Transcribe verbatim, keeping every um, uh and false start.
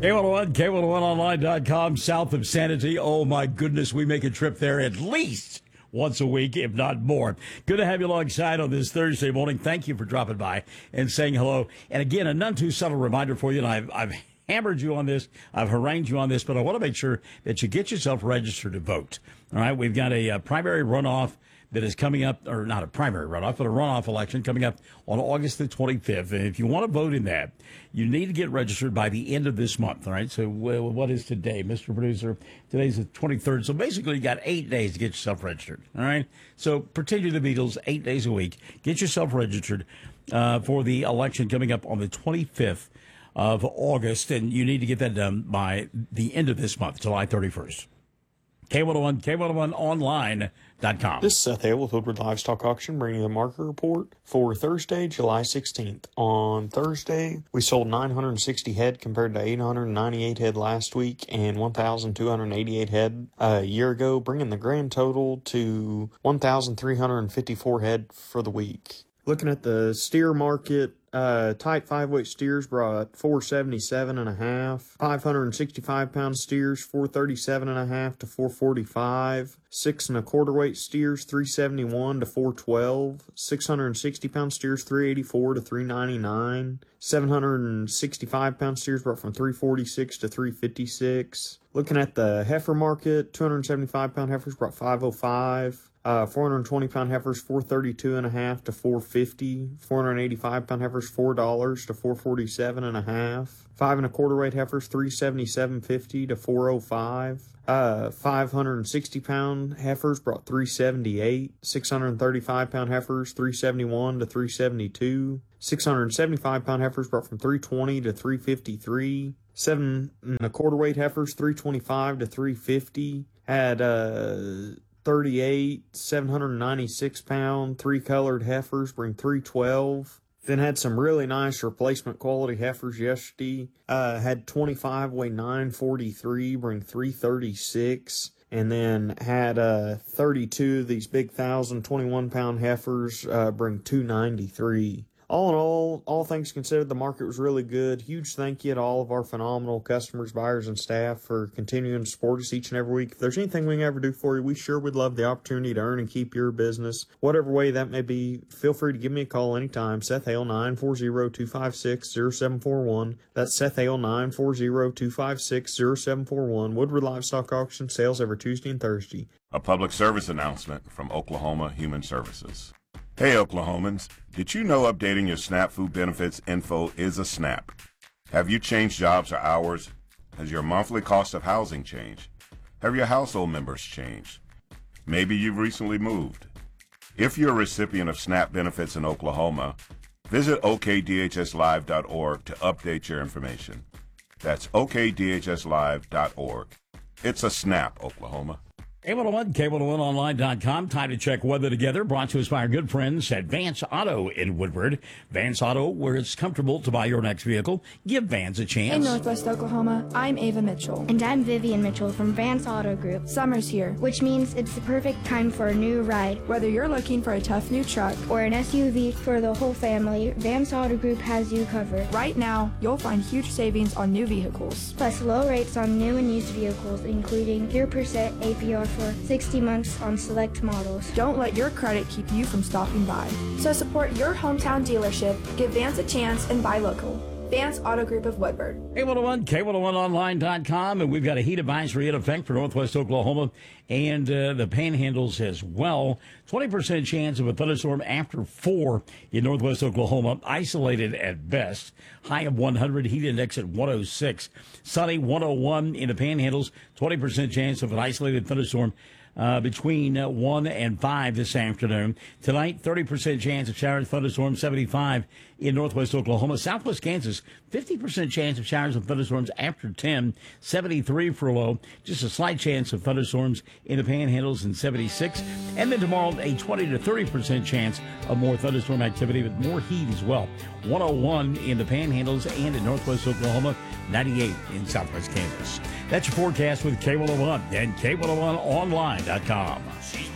K one oh one, K one oh one online dot com, south of Sanity. Oh, my goodness, we make a trip there at least once a week, if not more. Good to have you alongside on this Thursday morning. Thank you for dropping by and saying hello. And again, a none too subtle reminder for you, and I've, I've hammered you on this, I've harangued you on this, but I want to make sure that you get yourself registered to vote. All right, we've got a, a primary runoff that is coming up, or not a primary runoff, but a runoff election coming up on August the twenty-fifth. And if you want to vote in that, you need to get registered by the end of this month, all right? So well, what is today, Mister Producer? Today's the twenty-third. So basically you got eight days to get yourself registered, all right? So pretend you're the Beatles, eight days a week. Get yourself registered uh, for the election coming up on the twenty-fifth of August, and you need to get that done by the end of this month, July thirty-first. K one oh one, K one oh one online dot com. This is Seth Hale with Woodward Livestock Auction, bringing you the market report for Thursday, July sixteenth. On Thursday, we sold nine hundred sixty head compared to eight hundred ninety-eight head last week and one thousand two hundred eighty-eight head a year ago, bringing the grand total to one thousand three hundred fifty-four head for the week. Looking at the steer market, uh, tight five-weight steers brought four seventy-seven and a half. five hundred sixty-five pound steers, four thirty-seven and a half to four forty-five. Six and a quarter weight steers, three seventy-one to four twelve. six hundred sixty pound steers, three eighty-four to three ninety-nine. seven hundred sixty-five pound steers brought from three forty-six to three fifty-six. Looking at the heifer market, two hundred seventy-five pound heifers brought five oh five. Uh, four hundred twenty pound heifers, four thirty-two and a half to four fifty. four hundred eighty-five pound heifers, four dollars to four forty-seven and a half. Five and a quarter weight heifers, three seventy-seven fifty to four oh five. Uh, five hundred sixty pound heifers brought three seventy-eight. six hundred thirty-five pound heifers, three seventy-one to three seventy-two. six hundred seventy-five pound heifers brought from three twenty to three fifty-three. Seven and a quarter weight heifers, three twenty-five to three fifty. Had, uh, thirty-eight, seven hundred ninety-six pound, three colored heifers bring three twelve. Then had some really nice replacement quality heifers yesterday. Uh, had twenty-five, weigh nine forty-three, bring three thirty-six. And then had uh, thirty-two of these big one thousand twenty-one pound heifers uh, bring two ninety-three. All in all, all things considered, the market was really good. Huge thank you to all of our phenomenal customers, buyers, and staff for continuing to support us each and every week. If there's anything we can ever do for you, we sure would love the opportunity to earn and keep your business. Whatever way that may be, feel free to give me a call anytime. Seth Hale, nine four zero, two five six, zero seven four one. That's Seth Hale, nine four zero, two five six, zero seven four one. Woodward Livestock Auction, sales every Tuesday and Thursday. A public service announcement from Oklahoma Human Services. Hey Oklahomans, did you know updating your SNAP food benefits info is a snap? Have you changed jobs or hours? Has your monthly cost of housing changed? Have your household members changed? Maybe you've recently moved. If you're a recipient of SNAP benefits in Oklahoma, visit O K D H S live dot org to update your information. That's O K D H S live dot org. It's a snap, Oklahoma. K one oh one, K one oh one online dot com. Time to check weather together. Brought to us by our good friends at Vance Auto in Woodward. Vance Auto, where it's comfortable to buy your next vehicle. Give Vance a chance. In Northwest Oklahoma, I'm Ava Mitchell. And I'm Vivian Mitchell from Vance Auto Group. Summer's here, which means it's the perfect time for a new ride. Whether you're looking for a tough new truck or an S U V for the whole family, Vance Auto Group has you covered. Right now, you'll find huge savings on new vehicles. Plus low rates on new and used vehicles, including zero percent A P R for sixty months on select models. Don't let your credit keep you from stopping by. So support your hometown dealership, give Vance a chance, and buy local. Vance Auto Group of Woodward. K one oh one, K one oh one online dot com, and we've got a heat advisory in effect for Northwest Oklahoma and uh, the Panhandles as well. twenty percent chance of a thunderstorm after four in Northwest Oklahoma, isolated at best. High of one hundred, heat index at one oh six. Sunny, one oh one in the Panhandles, twenty percent chance of an isolated thunderstorm Uh, between uh, one and five this afternoon. Tonight, thirty percent chance of showers, thunderstorms, seventy-five in Northwest Oklahoma. Southwest Kansas, fifty percent chance of showers and thunderstorms after ten, seventy-three for a low. Just a slight chance of thunderstorms in the Panhandles and seventy-six. And then tomorrow, a twenty to thirty percent chance of more thunderstorm activity with more heat as well. one oh one in the Panhandles and in Northwest Oklahoma, ninety-eight in Southwest Kansas. That's your forecast with K one oh one and K one oh one online dot com.